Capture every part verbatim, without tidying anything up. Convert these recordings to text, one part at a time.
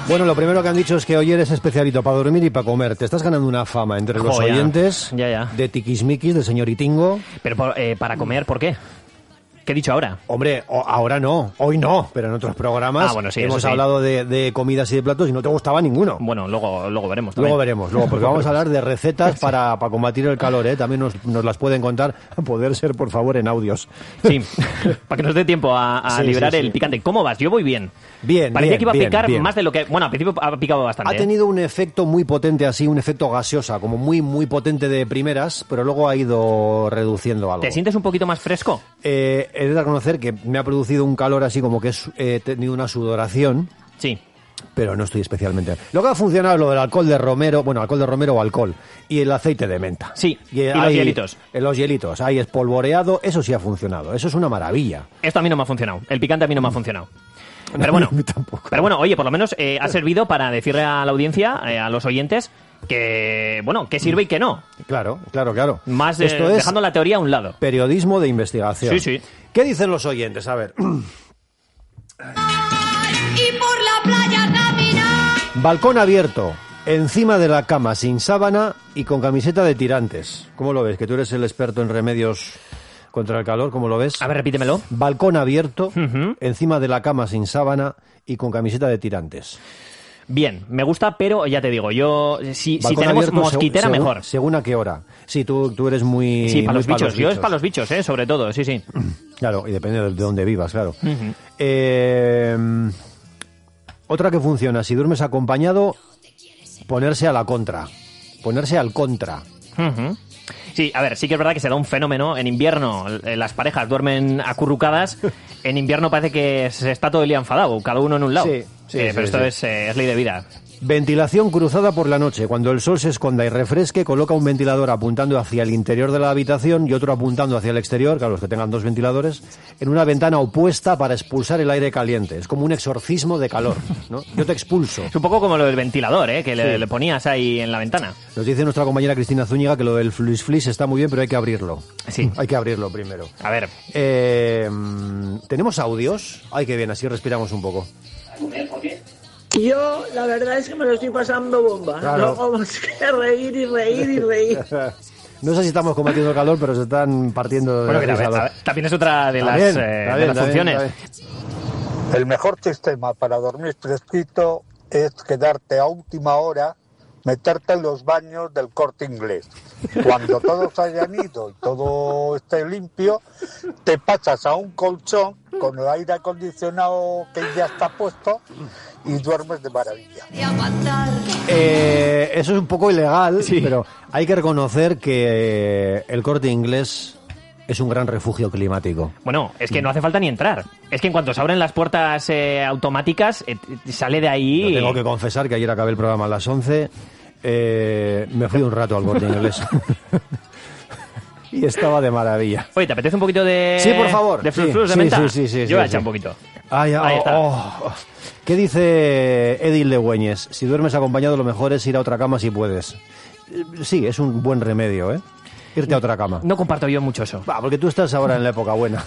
Bueno, lo primero que han dicho es que hoy eres especialito para dormir y para comer. Te estás ganando una fama entre los Jo, ya. oyentes Ya, ya. de tiquismiquis, de señoritingo. Pero por- eh, para comer, ¿por qué? ¿Qué he dicho ahora? Hombre, o- ahora no, hoy no, pero en otros programas Ah, bueno, sí, hemos eso sí. hablado de, de comidas y de platos y no te gustaba ninguno. Bueno, luego, luego veremos también. Luego veremos, luego, porque vamos a hablar de recetas para, para combatir el calor, ¿eh? También nos, nos las pueden contar, a poder ser, por favor, en audios. Sí, para que nos dé tiempo a, a Sí, liberar sí, sí. el picante. ¿Cómo vas? Yo voy bien. Bien, Parecía bien, que iba a bien, picar bien. más de lo que... Bueno, al principio ha picado bastante. Ha ¿eh? tenido un efecto muy potente así, un efecto gaseosa, como muy, muy potente de primeras, pero luego ha ido reduciendo algo. ¿Te sientes un poquito más fresco? Eh, he de reconocer que me ha producido un calor así como que es- he tenido una sudoración, Sí. pero no estoy especialmente. Lo que ha funcionado es lo del alcohol de romero, bueno, alcohol de romero o alcohol, y el aceite de menta. Sí, y los hay- hielitos. eh, Los hielitos, ahí espolvoreado, eso sí ha funcionado, eso es una maravilla. Esto a mí no me ha funcionado. El picante a mí no me ha funcionado. Pero bueno, A mí tampoco. pero bueno, oye, por lo menos eh, ha servido para decirle a la audiencia, eh, a los oyentes, que, bueno, que sirve y que no. Claro, claro, claro. Más eh, Esto es dejando la teoría a un lado. periodismo de investigación. Sí, sí. ¿Qué dicen los oyentes? A ver. Y por la playa caminar. Balcón abierto, encima de la cama, sin sábana y con camiseta de tirantes. ¿Cómo lo ves? Que tú eres el experto en remedios contra el calor, ¿cómo lo ves? A ver, repítemelo. Balcón abierto, Ujú. encima de la cama, sin sábana y con camiseta de tirantes. Bien, me gusta, pero ya te digo, yo, si, si Balcón tenemos abierto, mosquitera, segu- según- mejor. Según a qué hora. Sí, tú, tú eres muy... Sí, para muy los bichos. Yo es para los bichos, ¿eh? Sobre todo, sí, sí. Claro, y depende de de dónde vivas, claro. Ujú. Eh, otra que funciona, si duermes acompañado, ponerse a la contra. Ponerse al contra. Ujú. Sí, a ver, sí que es verdad que se da un fenómeno. En invierno eh, las parejas duermen acurrucadas. En invierno parece que se está todo el día enfadado, cada uno en un lado. Sí, sí, Eh, sí, pero esto sí. Es, eh, es ley de vida. Ventilación cruzada por la noche. Cuando el sol se esconda y refresque, coloca un ventilador apuntando hacia el interior de la habitación y otro apuntando hacia el exterior, claro, los que tengan dos ventiladores, en una ventana opuesta para expulsar el aire caliente. Es como un exorcismo de calor, ¿no? Yo te expulso. Es un poco como lo del ventilador, ¿eh? Que le, Sí. le ponías ahí en la ventana. Nos dice nuestra compañera Cristina Zúñiga que lo del fluis flis está muy bien, pero hay que abrirlo. Sí. Hay que abrirlo primero. A ver, Eh, ¿Tenemos audios? Ay, qué bien, así respiramos un poco. Yo, la verdad es que me lo estoy pasando bomba. Claro. No hago más que reír y reír y reír. No sé si estamos combatiendo el calor, pero se están partiendo de bueno, mira, a ver, risa. a ver, también es otra de Está las, bien, eh, está de bien, las está bien, funciones. está bien. El mejor sistema para dormir fresquito es quedarte a última hora, meterte en los baños del Corte Inglés. Cuando todos hayan ido y todo esté limpio, te pasas a un colchón con el aire acondicionado que ya está puesto y duermes de maravilla. De aguantar. Eh, eso es un poco ilegal, Sí. pero hay que reconocer que el Corte Inglés es un gran refugio climático. Bueno, es que no hace falta ni entrar. Es que en cuanto se abren las puertas eh, automáticas, eh, sale de ahí... Yo tengo que confesar que ayer acabé el programa a las once, eh, me fui un rato al Corte Inglés. Y estaba de maravilla. Oye, ¿te apetece un poquito de... Sí, por favor. De flus Sí, flus de sí, menta? sí, sí, sí, Yo sí, voy a sí. echar un poquito. Ay, Ahí oh, está. oh. ¿Qué dice Edil de Güeñes? Si duermes acompañado, lo mejor es ir a otra cama si puedes. Eh, Sí, es un buen remedio, ¿eh? Irte a otra cama. No comparto yo mucho eso. Va, porque tú estás ahora en la época buena.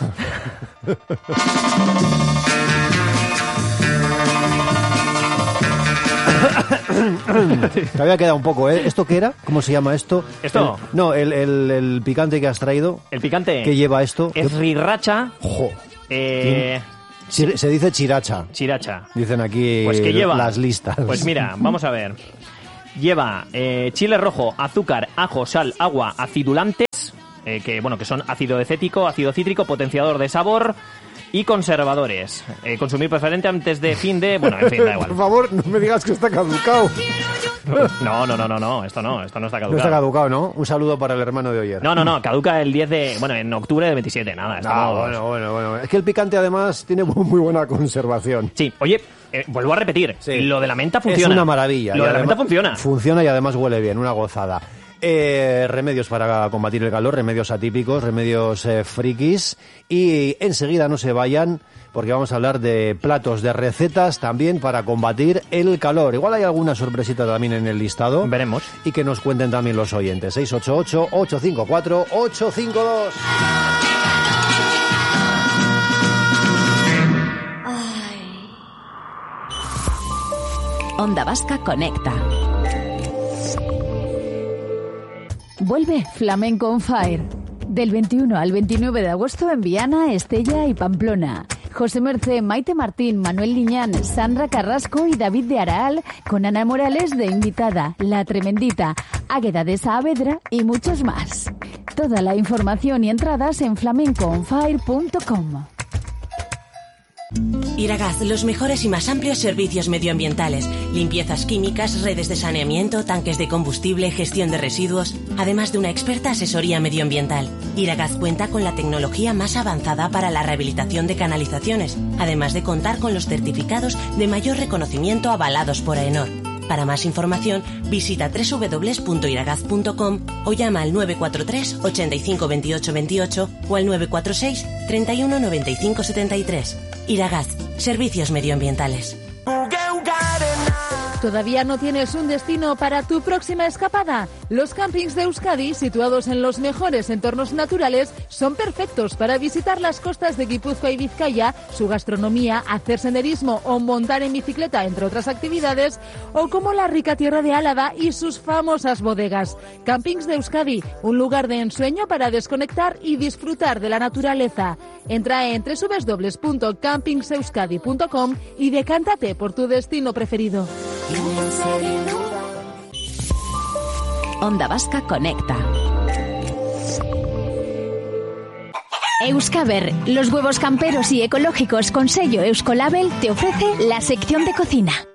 Te había quedado un poco, ¿eh? ¿Esto qué era? ¿Cómo se llama esto? ¿Esto? El- no, el, el- el picante que has traído. El picante ¿Qué lleva esto? es rirracha, Jo, eh, chi- se dice chiracha. chiracha. Dicen aquí Pues que lleva... las listas. Pues mira, vamos a ver. Lleva eh, chile rojo, azúcar, ajo, sal, agua, acidulantes, eh, que bueno, que son ácido acético, ácido cítrico, potenciador de sabor y conservadores. Eh, consumir preferente antes de fin de... Bueno, en fin, da Por igual. favor, no me digas que está caducado. No, no, no, no, no, esto no, esto no está No caducado. está caducado, ¿no? Un saludo para el hermano de Oyer. No, no, no, caduca el diez de... Bueno, en octubre del veintisiete, nada. Ah, estamos- bueno, bueno, bueno. Es que el picante además tiene muy muy buena conservación. Sí, oye, eh, vuelvo a repetir, Sí. lo de la menta funciona. Es una maravilla. Lo Y de la además- menta funciona. Funciona y además huele bien, una gozada. Eh, remedios para combatir el calor, remedios atípicos, remedios eh, frikis. Y enseguida no se vayan, porque vamos a hablar de platos, de recetas también para combatir el calor. Igual hay alguna sorpresita también en el listado. Veremos. Y que nos cuenten también los oyentes. seis ocho ocho, ocho cinco cuatro, ocho cinco dos. Onda Vasca Conecta. Vuelve Flamenco on Fire. Del veintiuno al veintinueve de agosto en Viana, Estella y Pamplona. José Mercé, Maite Martín, Manuel Liñán, Sandra Carrasco y David de Araal, con Ana Morales de invitada, La Tremendita, Águeda de Saavedra y muchos más. Toda la información y entradas en flamenco on fire punto com. Iragaz, los mejores y más amplios servicios medioambientales, limpiezas químicas, redes de saneamiento, tanques de combustible, gestión de residuos, además de una experta asesoría medioambiental. Iragaz cuenta con la tecnología más avanzada para la rehabilitación de canalizaciones, además de contar con los certificados de mayor reconocimiento avalados por AENOR. Para más información, visita doble u doble u doble u punto iragaz punto com o llama al nueve cuatro tres, ochenta y cinco, veintiocho veintiocho o al nueve cuatro seis, treinta y uno, noventa y cinco, setenta y tres. Iragaz, servicios medioambientales. ¿Todavía no tienes un destino para tu próxima escapada? Los campings de Euskadi, situados en los mejores entornos naturales, son perfectos para visitar las costas de Guipúzcoa y Vizcaya, su gastronomía, hacer senderismo o montar en bicicleta, entre otras actividades, o como la rica tierra de Álava y sus famosas bodegas. Campings de Euskadi, un lugar de ensueño para desconectar y disfrutar de la naturaleza. Entra en doble u doble u doble u punto campings euskadi punto com y decántate por tu destino preferido. Onda Vasca Conecta. Euskaber, los huevos camperos y ecológicos con sello Euskolabel, te ofrece la sección de cocina.